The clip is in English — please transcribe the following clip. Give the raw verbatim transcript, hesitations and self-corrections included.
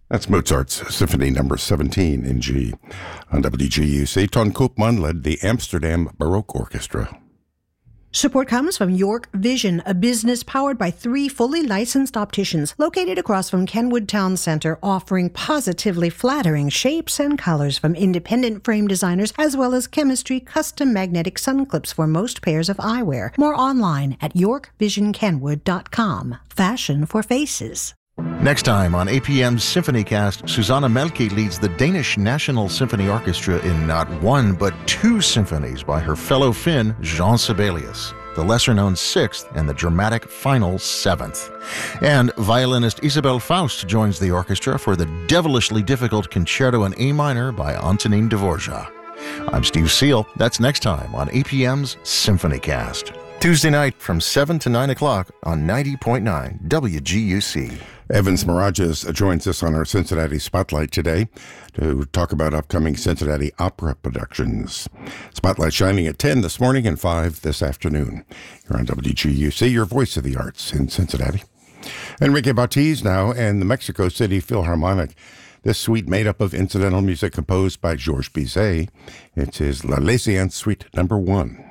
That's Mozart's Symphony Number seventeen in G. On W G U C, Ton Koopman led the Amsterdam Baroque Orchestra. Support comes from York Vision, a business powered by three fully licensed opticians located across from Kenwood Town Center, offering positively flattering shapes and colors from independent frame designers, as well as chemistry custom magnetic sun clips for most pairs of eyewear. More online at york vision kenwood dot com. Fashion for faces. Next time on A P M's SymphonyCast, Susanna Melke leads the Danish National Symphony Orchestra in not one but two symphonies by her fellow Finn, Jean Sibelius, the lesser-known sixth and the dramatic final seventh. And violinist Isabel Faust joins the orchestra for the devilishly difficult Concerto in A minor by Antonin Dvorak. I'm Steve Seal. That's next time on A P M's SymphonyCast. Tuesday night from seven to nine o'clock on ninety point nine W G U C. Evans Mirages joins us on our Cincinnati Spotlight today to talk about upcoming Cincinnati opera productions. Spotlight shining at ten this morning and five this afternoon. You're on W G U C, your voice of the arts in Cincinnati. Enrique Batiz now and the Mexico City Philharmonic. This suite made up of incidental music composed by Georges Bizet. It's his La Laisienne Suite number one.